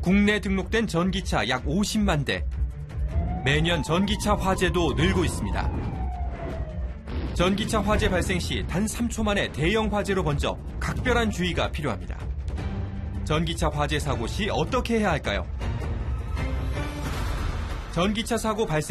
국내 등록된 전기차 약 50만 대. 매년 전기차 화재도 늘고 있습니다. 전기차 화재 발생 시 단 3초 만에 대형 화재로 번져 각별한 주의가 필요합니다. 전기차 화재 사고 시 어떻게 해야 할까요? 전기차 사고 발생